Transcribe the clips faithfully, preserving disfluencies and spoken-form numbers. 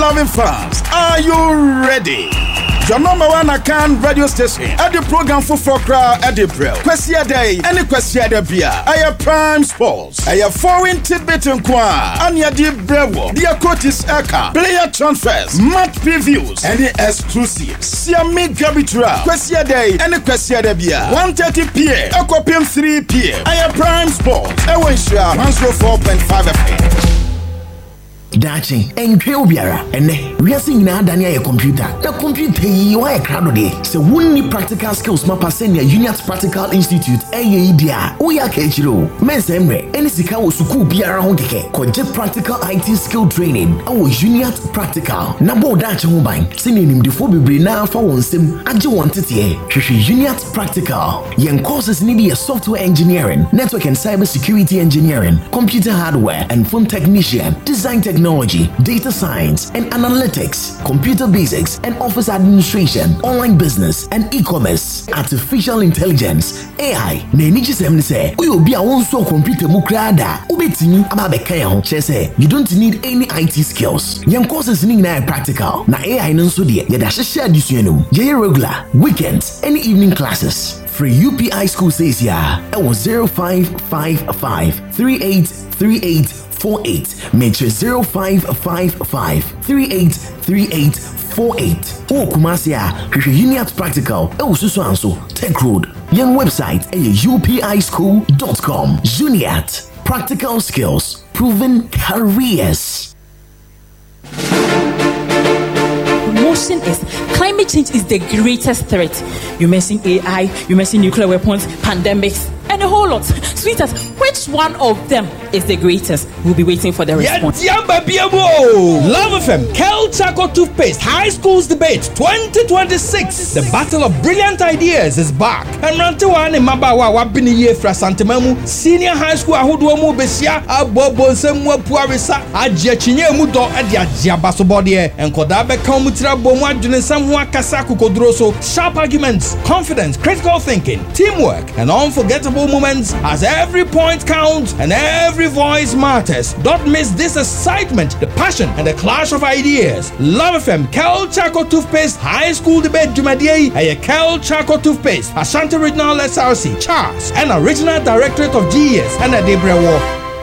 loving fans, are you ready? Your number one account radio station at the program for for crowd at the Brill. Question day, any question the beer. I have Prime Sports. I have foreign tidbit and qua. And ya dear Brevo. Dear Curtis Eka. Player transfers, match previews, and the exclusives. Siami Gabitra. Question day, any question the beer. one thirty p.m. Aquapium three p.m. I have Prime Sports. I want you one oh four point five F M. Dachi, and Kilbiara, and we are seeing now Dania computer. The computer, you are a crowd day. So, wouldn't practical skills mapa send your Uniat Practical Institute, A E D A, Oya Kechiro, Mensemre, and Sikawo Suku Biara Hongeke, Project Practical I T Skill Training, our Uniat Practical. Nabo Dachi Mobile, sending him the Fobi now for one sim, Ajo wanted here, Uniat Practical. Young courses need a software engineering, network and cyber security engineering, computer hardware and phone technician, design technology. Technology, data science and analytics, computer basics and office administration, online business and e-commerce, artificial intelligence, A I. Neniji semne say, uyo bi a wonso computer mu krada. Ubetini ababeka ya ho say, you don't need any I T skills. Yan courses ni na practical. Na A I nso de, ya da hye additional. Ye regular, weekends, and evening classes. Free U P I school says ya. It was zero five five five three eight three eight four eight. Metre zero five five five three eight three eight four eight. O Kumasia, Uniat Practical, El Susanso, Tech Road. Young website u p i school dot com. Uniat Practical Skills, Proven Careers. Motion is climate change is the greatest threat. You mentioned A I, you mentioned nuclear weapons, pandemics, and a whole lot. Sweetheart, which one of them is the greatest? We'll be waiting for the response. Love F M, Kel Chaco Toothpaste, High Schools Debate twenty twenty-six. The Battle of Brilliant Ideas is back. And Rantewan and Mabawa Wabini Yefra Santemamu, Senior High School Ahuduamu Besia, Abobo Semwa Puarisa, Adjachinye Mudo, Adia Basobodie, and Kodabe Komutra Bomwa Junesamwa Kasaku Kodroso, sharp arguments, confidence, critical thinking, teamwork, and unforgettable moments as every point counts and every voice matters. Don't miss this excitement, the passion, and the clash of ideas. Love F M, Kel Chaco Toothpaste, High School Debate Jumadie, and Kel Chaco Toothpaste, Ashanti Regional S R C, Charles, and Original Directorate of G E S, and a Debra War.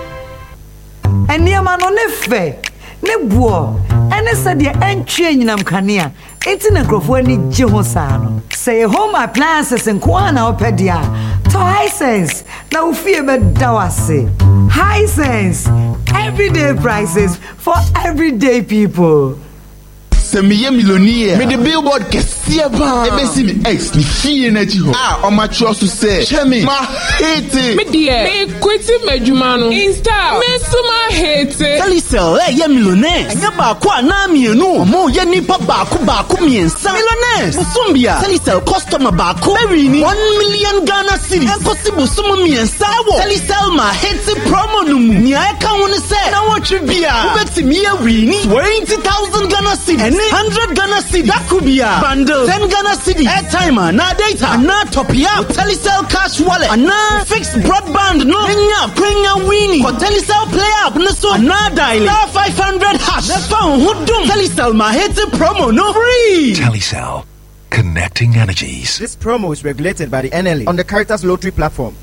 And Niamano Nefe, Nebuo, and I said the entry in Namkania. It's in a grofoni Jihosano. Say home appliances and Kwana Opedia. To Hisense, now fear but Dawase. Hisense, everyday prices for everyday people. Semiye millionaire. Me the billboard kesiye ba. Ebe si mi ex ni fiye na ji ho. Ah, o ma tro so say. Chemi, ma hate. Me dear, me kweti medjuma no. Insta, me so ma hate. Telecel eh ye millionaire. Anya ba ko ana mienu. Omo ye nipa ba ko ba ko miensa. Millionaires. Busumbia. Telecel customer ba ko. Berry ni one million Ghana cedis. Enkosi busumu miensa wo. Telecel ma hate promo no mu. Ni ai kan woni say. Na wo twibia. Ubeti mi ya wini twenty thousand Ghana cedis. one hundred Ghana cedis. That could be a bundle. ten Ghana cedis. Airtime, na data, na top up. Telecel cash wallet, na fixed broadband. No, Kenya, Kenya winning. For Telecel play up, no so na dial. Na five hundred hash. Na phone who don't. Telecel ma hit the promo, no free. Telecel, connecting energies. This promo is regulated by the N L A on the Caritas Lottery platform.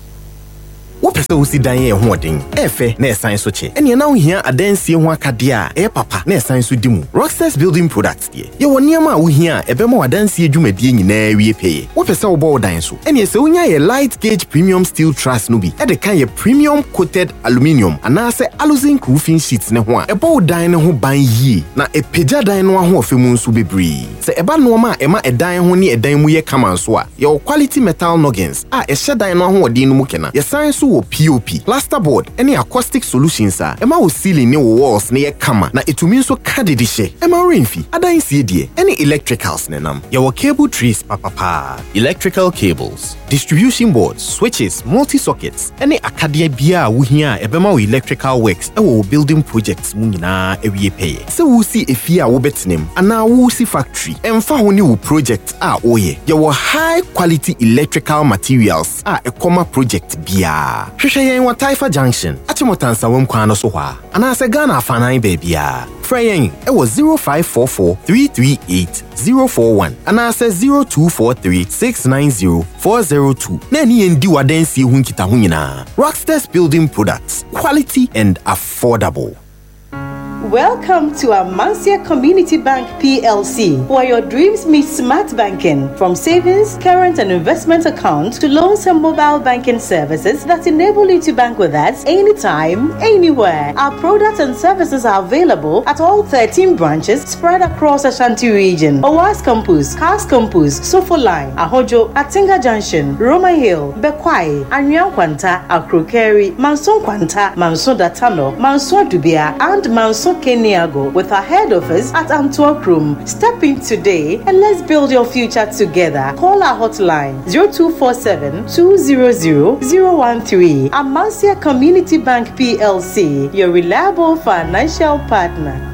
What person who see Danye Hoarding? Efe, ne science soche. And you now here a dance ye one kadia, e papa, ne science with dimu. Rockstars building products, ye. You want Yama we here, a bemo a dance ye jume ding in air we pay. What person about dance? And yes, so a light gauge premium steel truss nubi. At the kind of premium coated aluminium, and I say aluzinc roofing sheets ne one. A bow dine who buy ye. Na a peja dine one who femun be bree. Say about no ma ema a dine honey a dime we come and swa. Your quality metal noggins. Ah, a shed dine one who din mukena. Your science P O P, plasterboard, any acoustic solutions are. Emma will ceiling new walls near kama. Na it means so kadidishe. Emma rainfi. Ada in C D. Any electricals nenam. Your cable trees papa pa. Electrical cables, distribution boards, switches, multi sockets. Any akadia bia wuhia ebema we electrical works. Ewo building projects munina ewie pay. So we see if ya wobetnem. Ana we see factory. Emfa honi wo project ah oye. Your high quality electrical materials are a comma project bia. a hwehwɛ yɛn wɔ Taifa Junction Achimotansa wam kwan no so hɔ a anaasɛ Ghana afanan baabi a frɛ yɛn ɛwɔ zero five four four three three eight zero four one anaasɛ zero two four three six nine zero four zero two na ɛne yɛn di wadansie ho nkita ho nyinaa. Rockstars Building Products, quality and affordable. Welcome to Amansia Community Bank P L C, where your dreams meet smart banking. From savings, current and investment accounts to loans and mobile banking services that enable you to bank with us anytime, anywhere. Our products and services are available at all thirteen branches spread across Ashanti region. Owas Campus, Cars Campus, Sofo Line, Ahojo, Atinga Junction, Roma Hill, Bekwai, Anyang Kwanta, Akrokeri, Manson Kwanta, Manson Datano, Manson Dubia, and Manson Keniago, with our head office at Antwerp Room. Step in today and let's build your future together. Call our hotline zero two four seven two zero zero zero one three. Amansia Community Bank P L C, your reliable financial partner.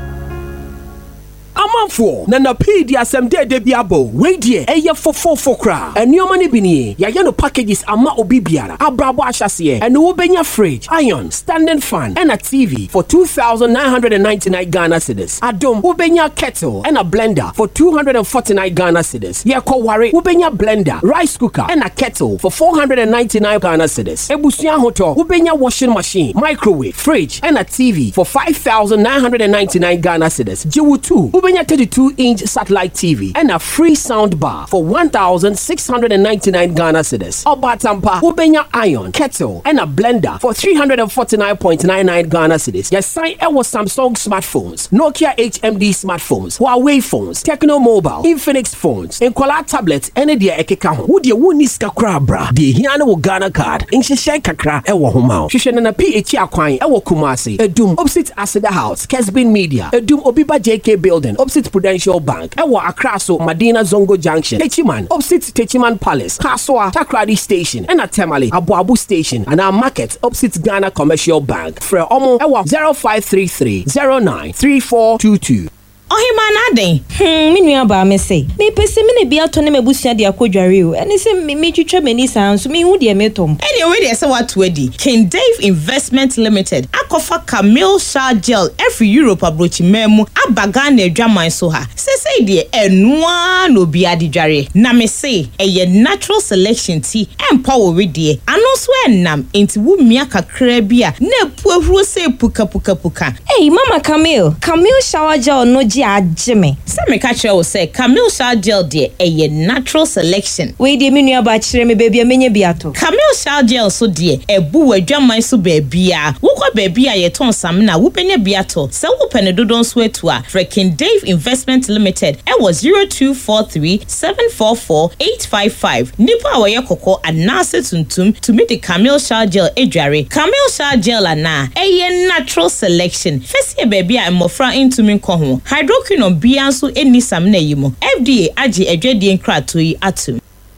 Amanfo na na pay di asem de de biabo we die eye fofo fokra enioma ne bini ya ye no packages ama obi biara abrabo ahyase ene wo benya fridge, iron, standing fan and a T V for two thousand nine hundred ninety-nine Ghana cedis. Adom wo benya kettle and a blender for two hundred forty-nine Ghana cedis. Ye ko ware wo benya blender, rice cooker and a kettle for four hundred ninety-nine Ghana cedis. Ebusua hoto wo benya washing machine, microwave, fridge and a T V for five thousand nine hundred ninety-nine Ghana cedis. Jiwu two Ubenya thirty-two inch satellite T V and a free sound bar for one thousand six hundred ninety-nine Ghana cedis. Obatampa Ubenya iron, kettle and a blender for three hundred forty-nine point nine nine Ghana cedis. Yes, sign Ewo Samsung smartphones, Nokia H M D smartphones, Huawei phones, Techno Mobile, Infinix phones, Nkola tablets, and the ekeka ho. Would you wuni skakra bra? The hiana wo Ghana card. Insheshe kakra ewo homa. Shishen na P H akwan ewo Kumasi. Edum opposite Aseda House, Kesbin Media. Edum Obiba J K Building, opposite Prudential Bank. Ewa Akraso, Madina Zongo Junction. Techiman, opposite Techiman Palace. Kaswa, Takradi Station. And at Temale, Abu Abu Station. And our market, opposite Ghana Commercial Bank. Fre Omo, Ewa zero five three three zero nine three four two two. Ohima na hmm me nua ba me say me pese me ne bia to ne mabusua de akodware o ene se me me twitwa mani san so me hu de me tom ene we de se wato adi King Dave Investment Limited akofa Camille Shah Gel every Europe abrochi memu abaga na adwaman so ha se say de enua no bia de dware na me say eye natural selection tea empower we de ano so enam enti wu mia kakra bia na epu ahuro se puka puka puka hey mama Camille Camille Shower Gel no Jimmy. Some catch you say Camille Shah Gel de a natural selection. We de menu about me baby a mini biato. Camille Shah Gel so dear a boo a drum my so baby. Woko baby a ton samina whooping a biato. So whooping a dodon sweat to a freaking Dave Investment Limited. It was zero two four three seven four four eight five five. Nipa awaya koko and nasa tuntum to meet the Camille Shah Gel ejare. Camille Shah Gel ana a natural selection. First year baby I'm mofra into me koho. Hydroquinone bianso eni samna yimo. F D A agi edwedi nkrato yi atum.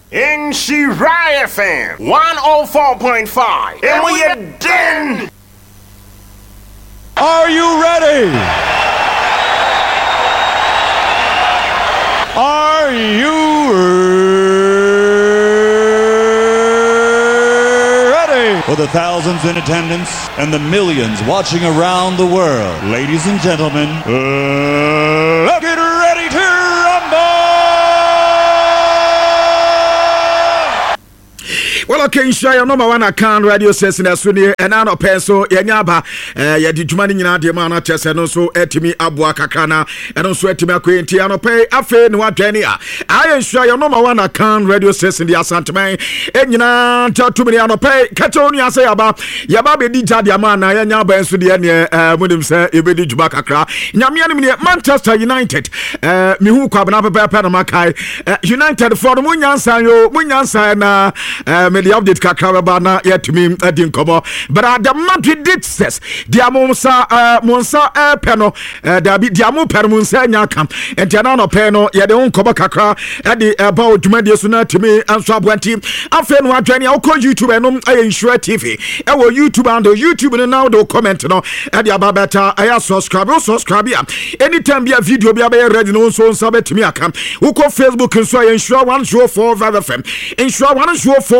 In Shirai F M one oh four point five. And we are done. Are you ready? Are you ready? For the thousands in attendance and the millions watching around the world, ladies and gentlemen, uh, let's get ready to rumble! Well, okay, share your number one account radio station as soon as an hour peso, Yanyaba, ya di Jumani na di mana tese no so etimi abua kakana, and also etimi akwenti ano pay afe no adwenia. I share your number one account radio station di Asantman. Enyina ta two million ano pay katoni ase yaba yaba be di jadi amana Yanyaba enso di ene munim se ebedi Juba kakra. Nyamia ni Manchester United. Eh mi hu kwa bana pepe na makai. United for the munyansa yo munyansa na the update kakra bana yet me edin komo but uh, the Madrid did says dia monsa uh, monsa uh, peno uh, da bi dia mo per monsa nya kam entiana no peno ye de onkomo kakra e de ba odwuma de so na timi anso abwanti afa no adwane akọ YouTube no aye Insure T V e wo YouTube and YouTube no now do comment no e de ababeta aye subscribe subscribe ya anytime be a video be abe ready no so nsa betimi akam wo ko Facebook nso aye Insure one oh four five F M Insure one oh four five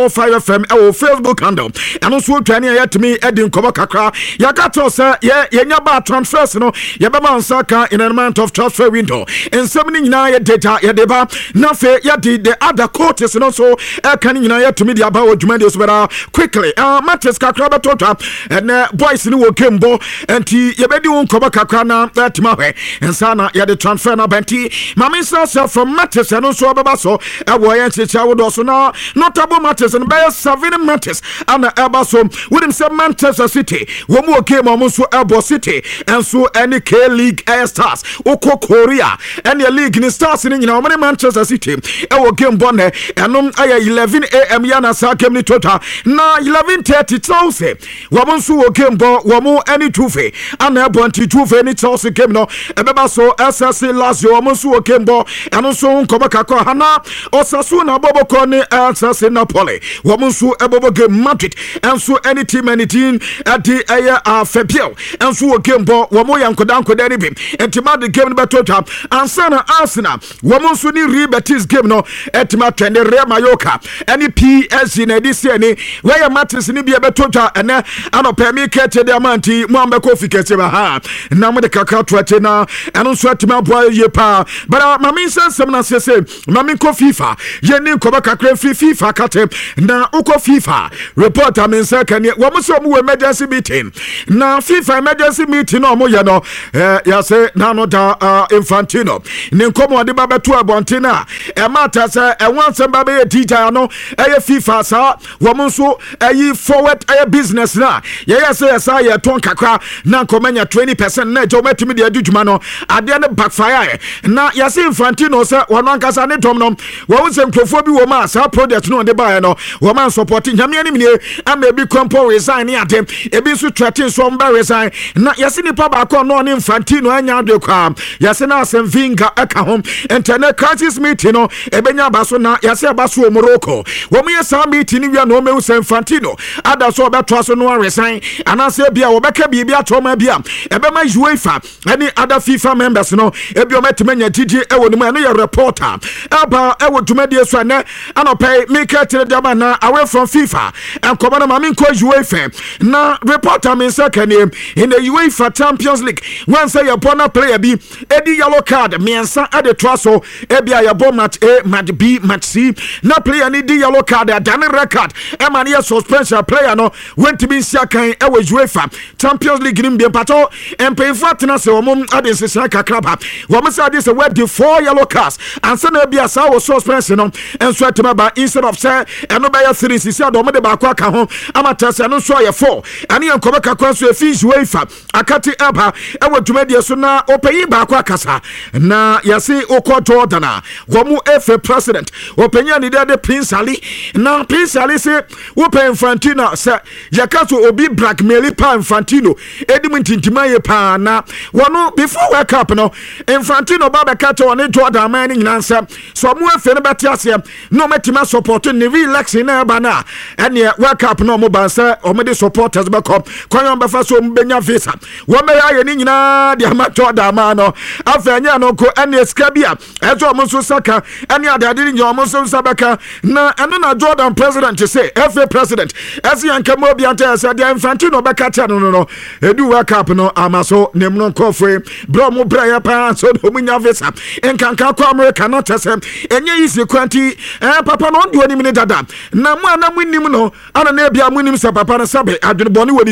F M ɛwɔ Facebook handle ɛno nso twani a yɛtumi ɛdi nkɔmɔ kakra yɛaka sɛ yɛ yɛnya ba transfers no yɛbɛma nsa ka in a month of transfer window nsɛm no nyinaa yɛ data yɛde ba na afei yɛde the other coaches no so ɛka no nyinaa yɛtumi de aba wɔ dwumadi so bɛra quickly uh, matters kakra bɛtɔtwa ɛnɛ boys no wɔ game bɔ nti yɛbɛdi wo nkɔmɔ kakra na ɛtumi ahwɛ nsa na yɛde transfer no bɛnti mame nsa sɛ from matters ɛno nso bɛba so ɛwɔ yɛn kyerɛkyerɛ wodoɔ so na notable matters no bɛyɛ seven matters ana ɛba so wonim sɛ Manchester City wɔn mu wɔ game ɔmo nso ɛbɔ City ɛnso ɛne K-League Air Stars wokɔ Korea ɛne league ne Stars ne nyina ɔmo ne Manchester City ɛwɔ game bɔ nɛ ɛnom ɛyɛ eleven a m yana saa game ne total na eleven thirty Chelsea wɔn nso wɔ game bɔ wɔn ɛne Juve ana ɛbɔ nti Juve ne Chelsea game no ɛbɛba so S S C Lazio wɔn nso wɔ game bɔ ɛno nso nkɔmɔ kakɔ hana Osasuna bɔbɔkɔ ne S S C Napoli wɔn nso ɛbɔbɔ game Madrid ɛnso ɛne team ɛne team ɛde ɛyɛ afɛbiel ɛnso wɔ game bɔ wɔn yɛ nkoda nkoda ne bi nti Madrid game no bɛtɔ twa ansa na Arsenal wɔn nso ne Real Betis game no ɛtuma twɛ ne Real Mallorca ɛne P S G na ɛde sie ne wɔyɛ matches ne bi ɛbɛtɔ twa ɛnɛ anɔpɛ mi kɛtɛ de amanti mo ambɛkɔ fi kɛse ba ha na mo de kakra to akyi na ɛno nso ɛtuma aboa yie paa bara mame nsɛnsɛm na sese mame nkɔ FIFA yɛne nkɔbɛ kakra fi FIFA kate na ukɔ FIFA report amensa kane wɔn sɛ wɔn wɔ emergency meeting na FIFA emergency meeting na wɔn yɛ no eh yɛsɛ nano da uh, Infantino ne nkɔmɔ de ba bɛto abɔnten a ɛma ta sɛ ɛwɔn nsɛm ba bɛyɛ detail no ɛyɛ FIFA saa wɔn nso ɛyi forward ɛyɛ business na yɛyɛ sɛ yɛsa yɛ tɔn kakra na nkɔmɛnya twenty percent na ɛgye wɔn atumi de adi dwuma no adeɛ ne backfire na yɛsɛ Infantino sɛ wɔn ankasa ne tɔm no wɔn sɛ nkurɔfoɔ bi wɔ mu a saa project no de baeɛ no wɔn man support nyamea ne mine ama ebi kɔmpo resign ne ade ebi nso threaten so wɔn bɛ resign na yɛsɛ nipa baako no ne Infantino anya ade kwa yɛsɛ na asɛm vinga ɛka ho internet crisis meeting no ebenya aba so na yɛsɛ aba so wɔ Morocco wɔn yɛ saa meeting ne wia na wɔn mehu sɛ Infantino ada so ɔbɛtoa so no resign anaasɛ bia wɔbɛka biribi atɔ ma bia ɛbɛma UEFA ɛne other FIFA members no ebi wɔn atema nya didi ɛwɔ ne mu ɛno yɛ reporter ɛba ɛwɔ dwumadie so ɛnɛ anɔpɛ meka tire dama na away from FIFA ɛnkɔmɔ no ma menkɔ UEFA na reporter me nsa kane in the UEFA Champions League wɔn sɛ yɛbɔ na player bi ɛdi yellow card mmiɛnsa ɛde toa so ebi a yɛbɔ match A match B match C na player ne di yellow card ɛdane record ɛma ne yɛ suspension player no wɔntumi nsia kan ɛwɔ UEFA Champions League ne mbie mpatɔ mpanyinfo atena sɛ wɔn ade nsesa kakra ba wɔn sɛ ade sɛ wɔadi four yellow cards ansa na ebi asa wɔ suspension no nso atema ba instead of say ɛno bɛyɛ three sisi ade ɔmo de baako aka ho ama tɛsɛ no nso ayɛ four ɛne yɛn nkɔmɔ kakra nso efi UEFA akati ɛba ɛwɔ dwumadie so na ɔpanyin baako akasa na yɛse okɔ Jordan a wɔn F A president ɔpanyin ne de Prince Ali na Prince Ali se wɔpɛ Infantino sɛ yɛka so obi blackmail pa Infantino edim ntintima yɛ paa na wɔn before World Cup no Infantino ba bɛka kyɛ wɔn Jordan man ne nyinaa nsɛm so ɔmo F A no bɛte aseɛ na ɔmo atima support ne re-election na ɛba na ɛneɛ World Cup na ɔmo ba sɛ ɔmo de supporters bɛkɔ kwan bɛfa so ɔmo bɛnya visa wɔn bɛyɛ ayɛ ne nyinaa de ama Jordan man no afei ɛnyɛ no ko ɛne sika bi a ɛsɛ ɔmo nso saka ɛne adade ne nyɛ ɔmo nso nsa bɛka na ɛno na Jordan president sɛ F A president ɛsi yɛn nkɛmɔ obi ante ɛsɛ deɛ Infantino bɛka kyɛ no no no edu World Cup no ama so ne mu nkɔfoe brɛ ɔmo brɛ yɛ paa so ɔmo nya visa nkanka kɔ America na tɛsɛ ɛnyɛ yi si kwanti ɛɛ papa no ɔndi onim ne dada na mu ana mu nim no ana na ebia mu nim sɛ papa no sɛbe adwene bɔne wɔ